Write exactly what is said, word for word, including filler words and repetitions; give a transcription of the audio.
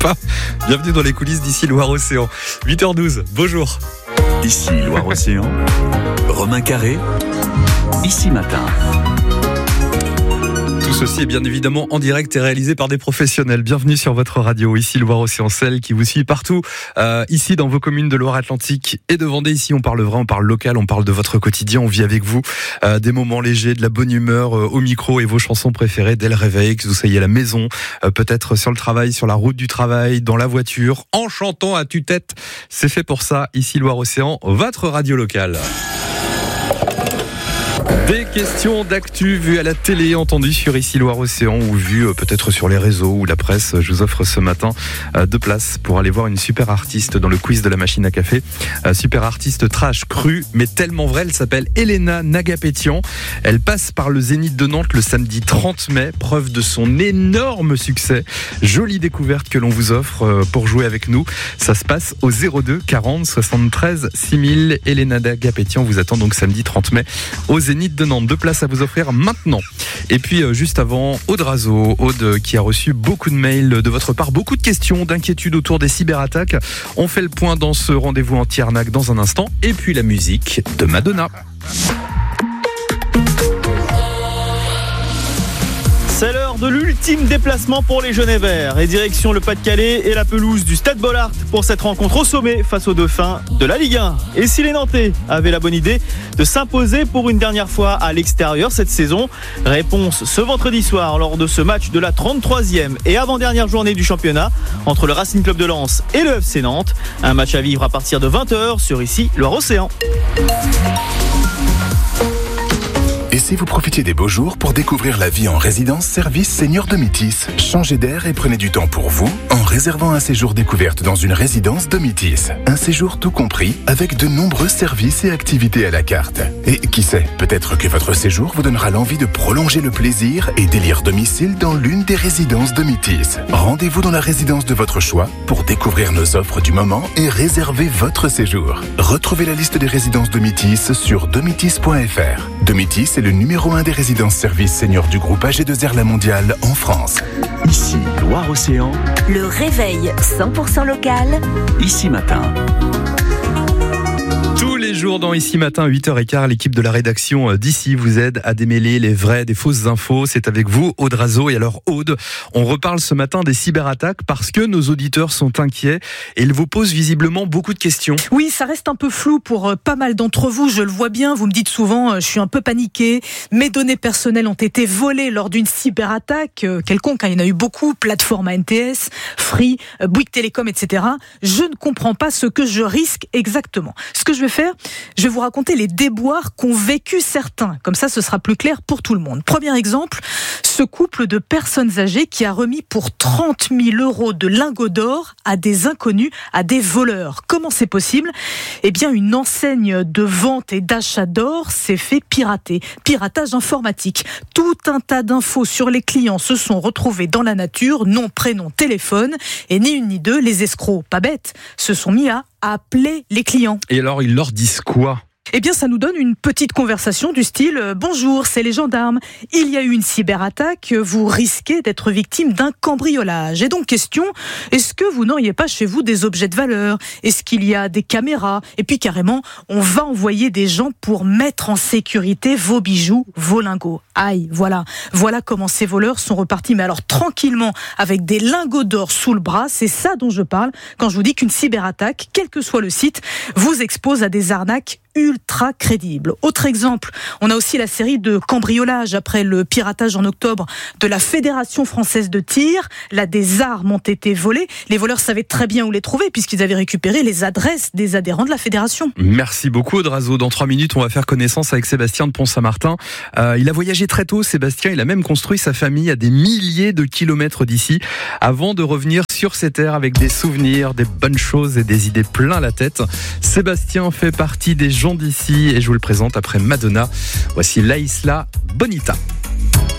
pas. Bienvenue dans les coulisses d'Ici Loire-Océan. huit heures douze, bonjour. Ici Loire-Océan, Romain Carré, Ici Matin. Tout ceci est bien évidemment en direct et réalisé par des professionnels. Bienvenue sur votre radio, ici Loire-Océan, celle qui vous suit partout, euh, ici dans vos communes de Loire-Atlantique et de Vendée. Ici on parle vrai, on parle local, on parle de votre quotidien, on vit avec vous euh, des moments légers, de la bonne humeur euh, au micro et vos chansons préférées dès le réveil, que vous soyez à la maison, euh, peut-être sur le travail, sur la route du travail, dans la voiture, en chantant à tue-tête. C'est fait pour ça, ici Loire-Océan, votre radio locale. Des questions d'actu vues à la télé, entendues sur Ici Loire-Océan ou vues euh, peut-être sur les réseaux ou la presse. Je vous offre ce matin euh, deux places pour aller voir une super artiste dans le quiz de la machine à café. Euh, super artiste trash cru, mais tellement vrai, elle s'appelle Elena Nagapetian. Elle passe par le Zénith de Nantes le samedi trente mai, preuve de son énorme succès. Jolie découverte que l'on vous offre euh, pour jouer avec nous. Ça se passe au zéro deux quarante soixante-treize six mille. Elena Nagapetian vous attend donc samedi trente mai au Zénith de Nantes. Deux places à vous offrir maintenant. Et puis euh, juste avant, Aude Razo, Aude qui a reçu beaucoup de mails de votre part, beaucoup de questions, d'inquiétudes autour des cyberattaques. On fait le point dans ce rendez-vous anti-arnaque dans un instant. Et puis la musique de Madonna. C'est l'heure de l'ultime déplacement pour les Genêts Verts. Et direction le Pas-de-Calais et la pelouse du Stade Bollaert pour cette rencontre au sommet face aux dauphins de la Ligue un. Et si les Nantais avaient la bonne idée de s'imposer pour une dernière fois à l'extérieur cette saison, réponse ce vendredi soir lors de ce match de la trente-troisième et avant-dernière journée du championnat entre le Racing Club de Lens et le F C Nantes. Un match à vivre à partir de vingt heures sur Ici Loire-Océan. Et si vous profitiez des beaux jours pour découvrir la vie en résidence service Senior Domitis, changez d'air et prenez du temps pour vous en réservant un séjour découverte dans une résidence Domitis. Un séjour tout compris avec de nombreux services et activités à la carte. Et qui sait, peut-être que votre séjour vous donnera l'envie de prolonger le plaisir et d'élire domicile dans l'une des résidences Domitis. Rendez-vous dans la résidence de votre choix pour découvrir nos offres du moment et réserver votre séjour. Retrouvez la liste des résidences Domitis sur domitis point f r. Domitis est le numéro un des résidences-services seniors du groupe A G deux R La Mondiale en France. Ici Loire-Océan, Le réveil cent pour cent local. Ici Matin. Tous les jours dans Ici Matin, huit heures quinze, l'équipe de la rédaction d'Ici vous aide à démêler les vraies des fausses infos. C'est avec vous, Aude Razo. Et alors, Aude, on reparle ce matin des cyberattaques parce que nos auditeurs sont inquiets et ils vous posent visiblement beaucoup de questions. Oui, ça reste un peu flou pour pas mal d'entre vous, je le vois bien. Vous me dites souvent, je suis un peu paniqué. Mes données personnelles ont été volées lors d'une cyberattaque quelconque. Il y en a eu beaucoup, plateforme A N T S, Free, Bouygues Télécom, et cetera. Je ne comprends pas ce que je risque exactement. Ce que je vais faire, je vais vous raconter les déboires qu'ont vécu certains. Comme ça, ce sera plus clair pour tout le monde. Premier exemple, ce couple de personnes âgées qui a remis pour trente mille euros de lingots d'or à des inconnus, à des voleurs. Comment c'est possible ? Eh bien, une enseigne de vente et d'achat d'or s'est fait pirater. Piratage informatique. Tout un tas d'infos sur les clients se sont retrouvés dans la nature, nom, prénom, téléphone, et ni une ni deux, les escrocs, pas bêtes, se sont mis à appeler les clients. Et alors, ils leur disent quoi ? Eh bien, ça nous donne une petite conversation du style euh, « Bonjour, c'est les gendarmes. Il y a eu une cyberattaque. Vous risquez d'être victime d'un cambriolage. » Et donc, question, est-ce que vous n'auriez pas chez vous des objets de valeur ? Est-ce qu'il y a des caméras ? Et puis, carrément, on va envoyer des gens pour mettre en sécurité vos bijoux, vos lingots. Aïe, voilà. Voilà comment ces voleurs sont repartis. Mais alors, tranquillement, avec des lingots d'or sous le bras, c'est ça dont je parle quand je vous dis qu'une cyberattaque, quel que soit le site, vous expose à des arnaques ultra crédible. Autre exemple, on a aussi la série de cambriolages après le piratage en octobre de la Fédération française de tir. Là, des armes ont été volées. Les voleurs savaient très bien où les trouver puisqu'ils avaient récupéré les adresses des adhérents de la fédération. Merci beaucoup, Aude Razo. Dans trois minutes, on va faire connaissance avec Sébastien de Pont-Saint-Martin. Euh, il a voyagé très tôt, Sébastien. Il a même construit sa famille à des milliers de kilomètres d'ici avant de revenir sur ses terres avec des souvenirs, des bonnes choses et des idées plein la tête. Sébastien fait partie des gens d'ici et je vous le présente après Madonna. Voici La Isla Bonita.